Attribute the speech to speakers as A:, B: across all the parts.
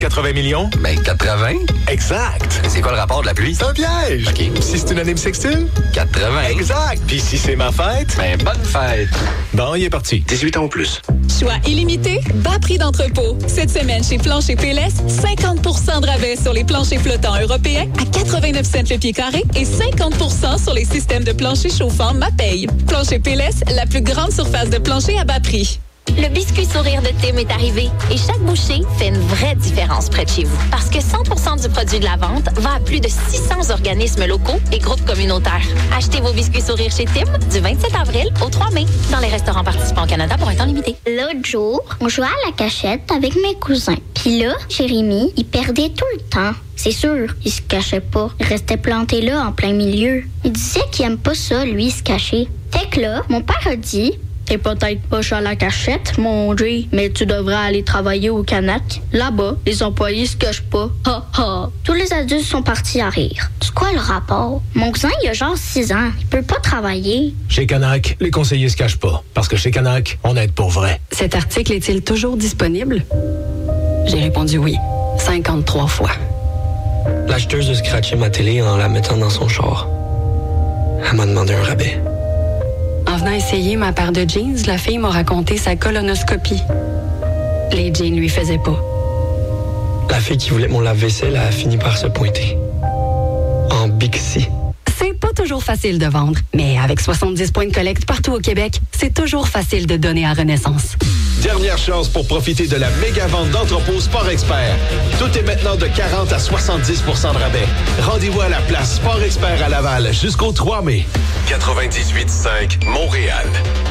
A: 80 millions?
B: Ben, 80.
A: Exact.
B: C'est quoi le rapport de la pluie?
A: C'est un piège.
B: OK.
A: Si c'est une année bissextile?
B: 80.
A: Exact. Puis si c'est ma fête?
B: Ben, bonne fête.
A: Bon, il est parti.
C: 18 ans ou plus.
D: Choix illimité, bas prix d'entrepôt. Cette semaine, chez Plancher PLS, 50% de rabais sur les planchers flottants européens à 89 cents le pied carré et 50% sur les systèmes de plancher chauffants MAPEI. Plancher PLS, la plus grande surface de plancher à bas prix.
E: Le biscuit sourire de Tim est arrivé et chaque bouchée fait une vraie différence près de chez vous. Parce que 100% du produit de la vente va à plus de 600 organismes locaux et groupes communautaires. Achetez vos biscuits sourire chez Tim du 27 avril au 3 mai dans les restaurants participants au Canada pour un temps limité.
F: L'autre jour, on jouait à la cachette avec mes cousins. Puis là, Jérémy, il perdait tout le temps. C'est sûr, il se cachait pas. Il restait planté là en plein milieu. Il disait qu'il aime pas ça, lui, se cacher. Fait que là, mon père a dit... T'es peut-être pas à la cachette, mon Jay, mais tu devrais aller travailler au Canac. Là-bas, les employés se cachent pas. Ha ha. Tous les adultes sont partis à rire. C'est quoi le rapport? Mon cousin, il a genre 6 ans. Il peut pas travailler.
A: Chez Canac, les conseillers se cachent pas. Parce que chez Canac, on aide pour vrai.
G: Cet article est-il toujours disponible? J'ai répondu oui, 53 fois.
C: L'acheteuse a scratché ma télé en la mettant dans son char. Elle m'a demandé un rabais.
G: En venant essayer ma paire de jeans, la fille m'a raconté sa colonoscopie. Les jeans lui faisaient pas.
C: La fille qui voulait mon lave-vaisselle a fini par se pointer. En Bixi.
G: C'est pas toujours facile de vendre, mais avec 70 points de collecte partout au Québec, c'est toujours facile de donner à Renaissance.
H: Dernière chance pour profiter de la méga vente d'Entrepôt Sport Expert. Tout est maintenant de 40 à 70 % de rabais. Rendez-vous à la place Sport Expert à Laval jusqu'au 3 mai.
I: 98.5 Montréal.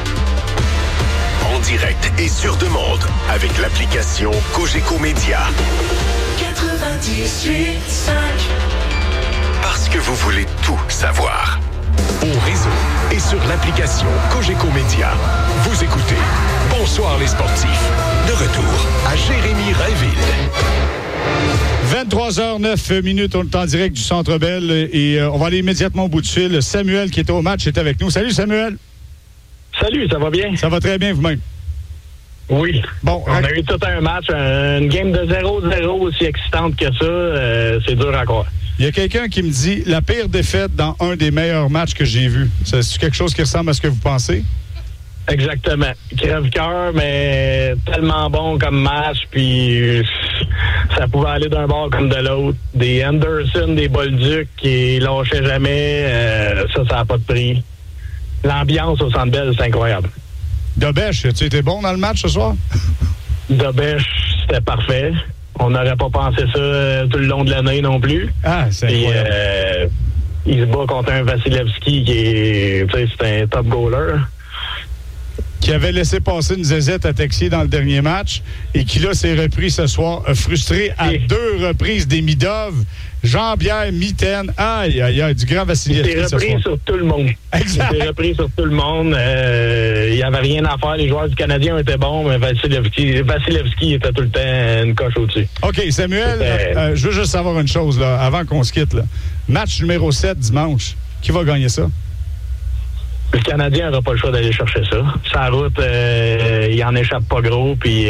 I: En direct et sur demande avec l'application Cogeco Média.
J: 98.5.
I: Parce que vous voulez tout savoir. Au réseau et sur l'application Cogeco Média. Vous écoutez Bonsoir les sportifs. De retour à Jérémy Rainville.
K: 23h09, on est en direct du Centre Bell et on va aller immédiatement au bout du fil. Samuel, qui était au match, est avec nous. Salut, Samuel.
L: Salut, ça va bien?
K: Ça va très bien, vous-même?
L: Oui.
K: Bon,
L: on a eu tout un match, une game de 0-0 aussi excitante que ça. C'est dur à croire.
K: Il y a quelqu'un qui me dit la pire défaite dans un des meilleurs matchs que j'ai vus. C'est quelque chose qui ressemble à ce que vous pensez?
L: Exactement. Crève-cœur, mais tellement bon comme match, puis ça pouvait aller d'un bord comme de l'autre. Des Anderson, des Bolduc qui lâchaient jamais, ça n'a pas de prix. L'ambiance au Centre Bell, c'est incroyable.
K: Dobèche, as-tu été bon dans le match ce soir?
L: Dobèche, c'était parfait. On n'aurait pas pensé ça tout le long de l'année non plus.
K: Ah, c'est incroyable.
L: Il se bat contre un Vasilevski qui est, tu sais, c'est un top goaler.
K: Qui avait laissé passer une zézette à Texier dans le dernier match et qui, là, s'est repris ce soir, frustré à 2 reprises des Midov, Jean-Pierre, Mitaine, aïe, du grand Vasilevski.
L: Il s'est repris sur tout le monde.
K: Exact.
L: Il s'est repris sur tout le monde. Il n'y avait rien à faire. Les joueurs du Canadien étaient bons, mais Vasilevski était tout le temps une coche au-dessus.
K: OK, Samuel, je veux juste savoir une chose, là, avant qu'on se quitte. Là. Match numéro 7 dimanche. Qui va gagner ça?
L: Le Canadien n'aura pas le choix d'aller chercher ça. Sa route, il en échappe pas gros, puis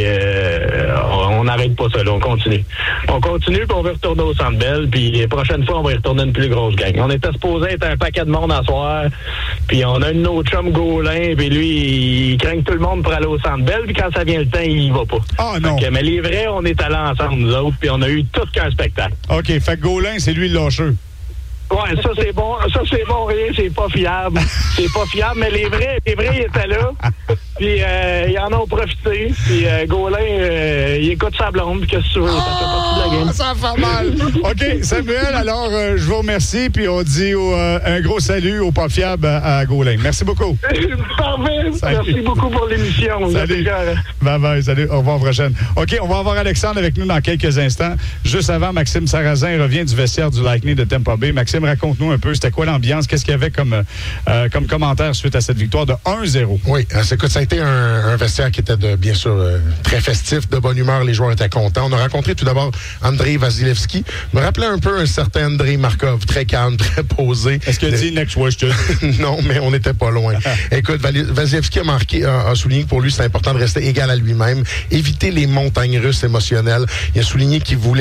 L: on n'arrête pas ça, là, on continue. On continue, puis on va retourner au Centre Bell, puis la prochaine fois, on va y retourner une plus grosse gang. On était supposé être un paquet de monde à soir, puis on a une autre chum Gaulin, puis lui, il craint tout le monde pour aller au Centre Bell, puis quand ça vient le temps, il y va pas.
K: Ah non!
L: Mais les vrais, on est allés ensemble, nous autres, puis on a eu tout qu'un spectacle.
K: OK, fait que Gaulin, c'est lui le lâcheux.
L: Ouais, ça c'est bon, rien, c'est pas fiable. C'est pas fiable, mais les vrais, ils étaient là. Puis ils en ont profité. Puis Gaulin, il écoute sa blonde, puis qu'est-ce que tu veux, ça fait partie de la game.
K: Ça fait mal. OK, Samuel, alors je vous remercie, puis on dit un gros salut au pas fiable à Gaulin. Merci beaucoup.
L: Parfait. Merci beaucoup pour l'émission.
K: Salut. Bye, salut. Au revoir prochaine. OK, on va avoir Alexandre avec nous dans quelques instants. Juste avant, Maxime Sarrazin revient du vestiaire du Lightning de Tampa Bay. Maxime, raconte-nous un peu, c'était quoi l'ambiance? Qu'est-ce qu'il y avait comme commentaire suite à cette victoire de 1-0?
M: Oui, écoute, ça a été
J: été un vestiaire qui était bien sûr très festif, de bonne humeur, les joueurs étaient contents. On a rencontré tout d'abord Andrei Vasilevski. Me rappelait un peu un certain Andrei Markov, très calme, très posé.
K: Est-ce qu'il a dit next question?
J: Non, mais on n'était pas loin. Écoute, Vasilevski a souligné que pour lui, c'est important de rester égal à lui-même, éviter les montagnes russes émotionnelles. Il a souligné qu'il voulait